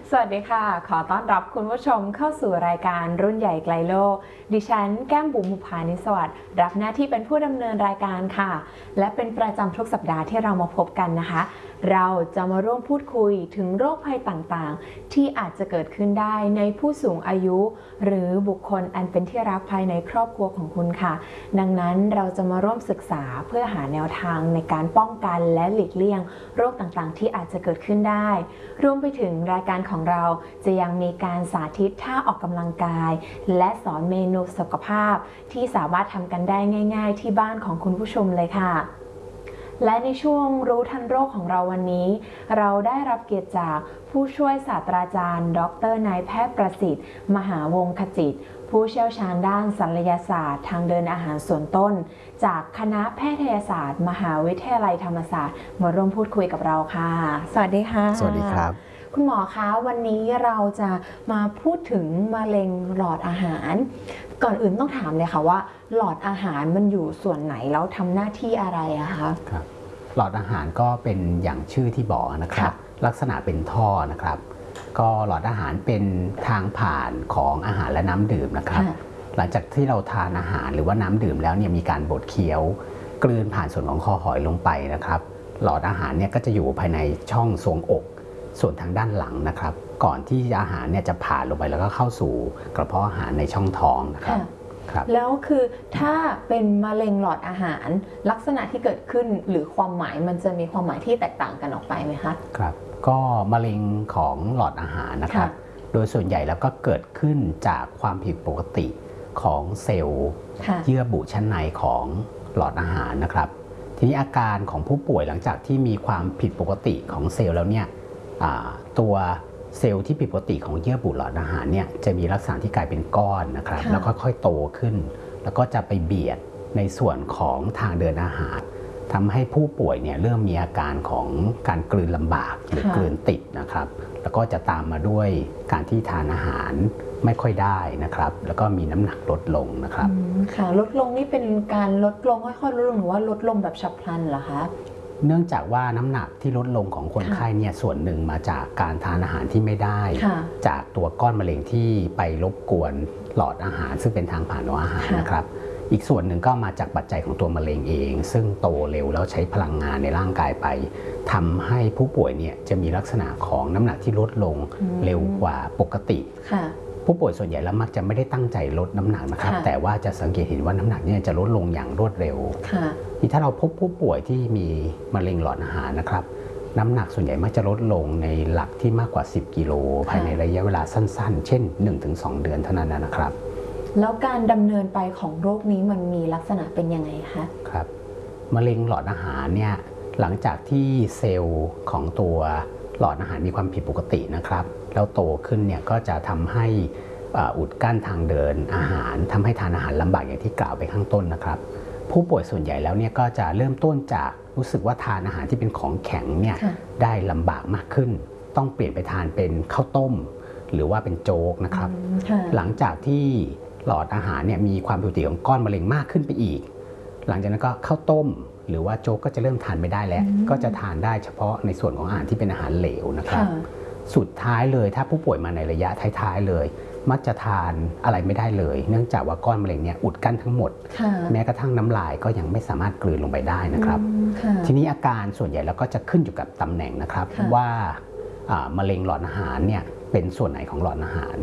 สวัสดีค่ะขอต้อนรับคุณผู้ชมเข้าสู่รายการรุ่นใหญ่ไกลโลกดิฉันแก้มบุ๋ม บุภานิสวัสดิ์รับหน้าที่เป็นผู้ดำเนินรายการค่ะและเป็นประจำทุกสัปดาห์ที่เรามาพบกันนะคะเราจะมาร่วมพูดคุยถึงโรคภัยต่างๆที่อาจจะเกิดขึ้นได้ในผู้สูงอายุหรือบุคคลอันเป็นที่รักภายในครอบครัวของคุณค่ะดังนั้นเราจะมาร่วมศึกษาเพื่อหาแนวทางในการป้องกันและหลีกเลี่ยงโรคต่างๆที่อาจจะเกิดขึ้นได้รวมไปถึงรายการของเราจะยังมีการสาธิตท่าออกกำลังกายและสอนเมนูสุขภาพที่สามารถทำกันได้ง่ายๆที่บ้านของคุณผู้ชมเลยค่ะและในช่วงรู้ทันโรคของเราวันนี้เราได้รับเกียรติจากผู้ช่วยศาสตราจารย์ดร.นายแพทย์ประสิทธิ์มหาวงศ์ขจิตผู้เชี่ยวชาญด้านศัลยศาสตร์ทางเดินอาหารส่วนต้นจากคณะแพทยศาสตร์มหาวิทยาลัยธรรมศาสตร์มาร่วมพูดคุยกับเราค่ะสวัสดีค่ะสวัสดีครับคุณหมอคะวันนี้เราจะมาพูดถึงมะเร็งหลอดอาหารก่อนอื่นต้องถามเลยค่ะว่าหลอดอาหารมันอยู่ส่วนไหนแล้วทำหน้าที่อะไรอะคะครับหลอดอาหารก็เป็นอย่างชื่อที่บอกนะครับลักษณะเป็นท่อนะครับก็หลอดอาหารเป็นทางผ่านของอาหารและน้ำดื่มนะครับหลังจากที่เราทานอาหารหรือว่าน้ำดื่มแล้วเนี่ยมีการบดเคี้ยวกลืนผ่านส่วนของคอหอยลงไปนะครับหลอดอาหารเนี่ยก็จะอยู่ภายในช่องทรวงอกส่วนทางด้านหลังนะครับก่อนที่อาหารเนี่ยจะผ่านลงไปแล้วก็เข้าสู่กระเพาะอาหารในช่องท้องนะครับแล้วคือถ้าเป็นมะเร็งหลอดอาหารลักษณะที่เกิดขึ้นหรือความหมายมันจะมีความหมายที่แตกต่างกันออกไปไหมคะครับก็มะเร็งของหลอดอาหารนะครับโดยส่วนใหญ่แล้วก็เกิดขึ้นจากความผิดปกติของเซลล์เยื่อบุชั้นในของหลอดอาหารนะครับทีนี้อาการของผู้ป่วยหลังจากที่มีความผิดปกติของเซลล์แล้วเนี่ยตัวเซลล์ที่ผิดปกติของเยื่อบุหลอดอาหารเนี่ยจะมีลักษณะที่กลายเป็นก้อนนะครับแล้วค่อยๆโตขึ้นแล้วก็จะไปเบียดในส่วนของทางเดินอาหารทำให้ผู้ป่วยเนี่ยเริ่มมีอาการของการกลืนลำบากหรือกลืนติดนะครับแล้วก็จะตามมาด้วยการที่ทานอาหารไม่ค่อยได้นะครับแล้วก็มีน้ำหนักลดลงนะครับค่ะลดลงนี่เป็นการลดลงค่อยๆลดลงหรือว่าลดลงแบบฉับพลันเหรอคะเนื่องจากว่าน้ำหนักที่ลดลงของคนไข้เนี่ยส่วนหนึ่งมาจากการทานอาหารที่ไม่ได้จากตัวก้อนมะเร็งที่ไปรบกวนหลอดอาหารซึ่งเป็นทางผ่านของอาหารนะครับอีกส่วนหนึ่งก็มาจากปัจจัยของตัวมะเร็งเองซึ่งโตเร็วแล้วใช้พลังงานในร่างกายไปทำให้ผู้ป่วยเนี่ยจะมีลักษณะของน้ำหนักที่ลดลงเร็วกว่าปกติผู้ป่วยส่วนใหญ่แล้วมักจะไม่ได้ตั้งใจลดน้ำหนักนะครับแต่ว่าจะสังเกตเห็นว่าน้ำหนักเนี่ยจะลดลงอย่างรวดเร็วที่ถ้าเราพบผู้ป่วยที่มีมะเร็งหลอดอาหารนะครับน้ำหนักส่วนใหญ่มักจะลดลงในหลักที่มากกว่า10กิโลภายในระยะเวลาสั้นๆเช่น 1-2 เดือนเท่านั้นนะครับแล้วการดำเนินไปของโรคนี้มันมีลักษณะเป็นยังไงคะครับมะเร็งหลอดอาหารเนี่ยหลังจากที่เซลล์ของตัวหลอดอาหารมีความผิดปกตินะครับแล้วโตขึ้นเนี่ยก็จะทำให้อุดกั้นทางเดินอาหารทำให้ทานอาหารลำบากอย่างที่กล่าวไปข้างต้นนะครับผู้ป่วยส่วนใหญ่แล้วเนี่ยก็จะเริ่มต้นจากรู้สึกว่าทานอาหารที่เป็นของแข็งเนี่ยได้ลำบากมากขึ้นต้องเปลี่ยนไปทานเป็นข้าวต้มหรือว่าเป็นโจ๊กนะครับหลังจากที่หลอดอาหารเนี่ยมีความผิดปกติของก้อนมะเร็งมากขึ้นไปอีกหลังจากนั้นก็ข้าวต้มหรือว่าโจ๊กก็จะเริ่มทานไม่ได้แล้วก็จะทานได้เฉพาะในส่วนของอาหารที่เป็นอาหารเหลวนะครับสุดท้ายเลยถ้าผู้ป่วยมาในระยะท้ายๆเลยมักจะทานอะไรไม่ได้เลยเนื่องจากว่าก้อนมะเร็งเนี่ยอุดกั้นทั้งหมดแม้กระทั่งน้ำลายก็ยังไม่สามารถกลืนลงไปได้นะครับทีนี้อาการส่วนใหญ่แล้วก็จะขึ้นอยู่กับตำแหน่งนะครับว่ามะเร็งหลอดอาหารเนี่ยเป็นส่วนไหนของหลอดอาหาร